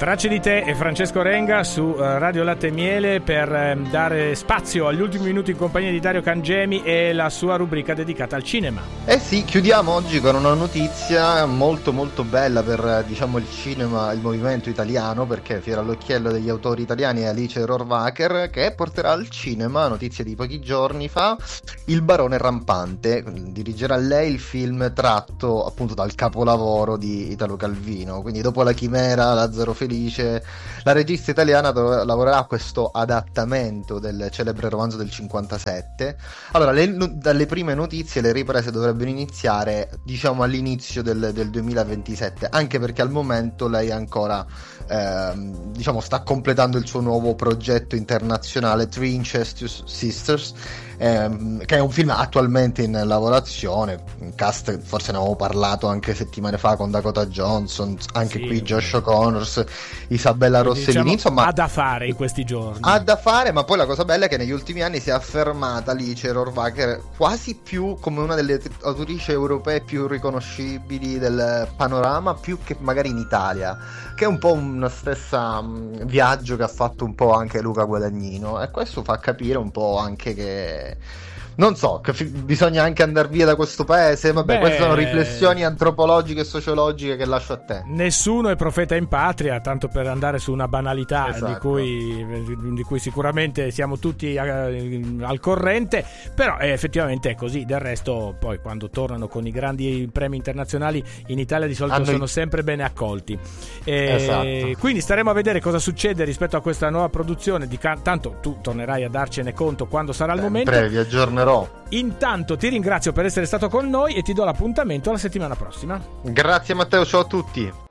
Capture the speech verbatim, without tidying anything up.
Tracce di te e Francesco Renga su Radio Latte e Miele per dare spazio agli ultimi minuti in compagnia di Dario Cangemi e la sua rubrica dedicata al cinema. Eh sì, chiudiamo oggi con una notizia molto molto bella per, diciamo, il cinema, il movimento italiano, perché Fiera all'occhiello degli autori italiani è Alice Rohrwacher, che porterà al cinema, notizia di pochi giorni fa, Il barone rampante. Dirigerà lei il film tratto appunto dal capolavoro di Italo Calvino, quindi dopo La Chimera, Lazzaro Felice, la regista italiana do- lavorerà a questo adattamento del celebre romanzo del cinquantasette. Allora, le, no, dalle prime notizie le riprese dovrebbero iniziare, diciamo, all'inizio del, del duemilaventisette, anche perché al momento lei ancora ehm, diciamo sta completando il suo nuovo progetto internazionale Three Incestuous Sisters, ehm, che è un film attualmente in lavorazione. Un cast, forse ne avevo parlato anche settimane fa, con Dakota Johnson, anche sì, qui Josh O'Connors, Isabella Rossellini, diciamo, insomma ha da fare in questi giorni, ha da fare. Ma poi la cosa bella è che negli ultimi anni si è affermata Alice Rohrwacher quasi più come una delle autrici europee più riconoscibili del panorama, più che magari in Italia, che è un po' una stessa um, viaggio che ha fatto un po' anche Luca Guadagnino, e questo fa capire un po' anche che non so, che fi- bisogna anche andare via da questo paese. Vabbè, Beh, queste sono riflessioni antropologiche e sociologiche che lascio a te. Nessuno è profeta in patria, tanto per andare su una banalità, esatto, di cui, di cui sicuramente siamo tutti a, al corrente, però eh, effettivamente è così. Del resto poi quando tornano con i grandi premi internazionali in Italia di solito Hanno... sono sempre bene accolti, e esatto. Quindi staremo a vedere cosa succede rispetto a questa nuova produzione di can- tanto tu tornerai a darcene conto quando sarà il momento. Vi aggiornerò. Intanto ti ringrazio per essere stato con noi e ti do l'appuntamento alla settimana prossima. Grazie Matteo, ciao a tutti.